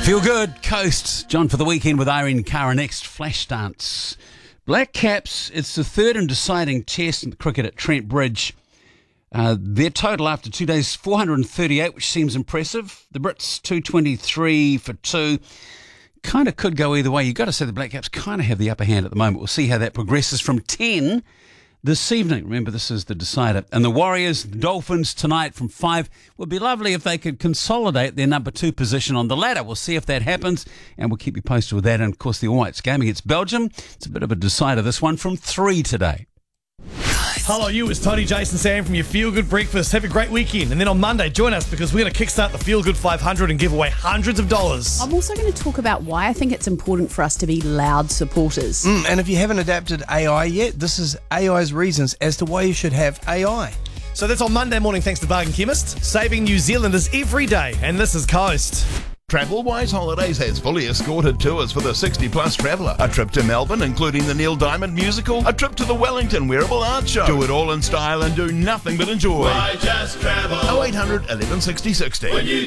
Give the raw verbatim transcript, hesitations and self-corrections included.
Feel good, Coast. John for the weekend with Irene Cara next. Flash dance. Black Caps, it's the third and deciding test in cricket at Trent Bridge. Uh, their total after two days, four hundred thirty-eight, which seems impressive. The Brits, two twenty-three for two. Kind of could go either way. You've got to say the Black Caps kind of have the upper hand at the moment. We'll see how that progresses from ten this evening. Remember, this is the decider. And the Warriors, the Dolphins tonight from five. Would be lovely if they could consolidate their number two position on the ladder. We'll see if that happens, and we'll keep you posted with that. And, of course, the All Whites game against Belgium. It's a bit of a decider, this one, from three today. Hello, you. It's Tony, Jason, Sam from your Feel Good Breakfast. Have a great weekend. And then on Monday, join us because we're going to kickstart the Feel Good five hundred and give away hundreds of dollars. I'm also going to talk about why I think it's important for us to be loud supporters. Mm, and if you haven't adapted A I yet, this is A I's reasons as to why you should have A I. So that's on Monday morning thanks to Bargain Chemist, saving New Zealanders every day. And this is Coast. TravelWise Holidays has fully escorted tours for the sixty plus traveller. A trip to Melbourne, including the Neil Diamond musical. A trip to the Wellington Wearable Art Show. Do it all in style and do nothing but enjoy. Why just travel? oh eight hundred, eleven sixty, sixty. When you